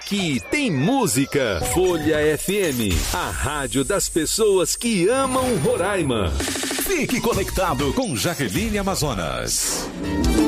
Aqui tem música. Folha FM, a rádio das pessoas que amam Roraima. Fique conectado com Jaqueline Amazonas.